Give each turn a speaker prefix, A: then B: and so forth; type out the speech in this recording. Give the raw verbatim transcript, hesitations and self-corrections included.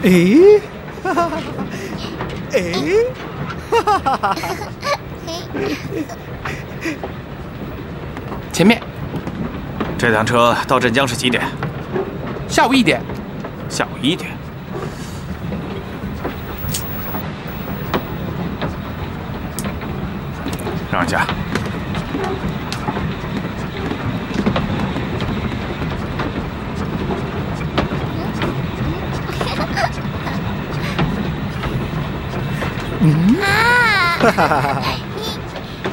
A: 诶，哈哈哈哈，诶，哈哈哈哈。
B: 前面，
C: 这辆车到镇江是几点？
B: 下午一点。
C: 下午一点。让一下。
A: 嗯，哈哈哈哈。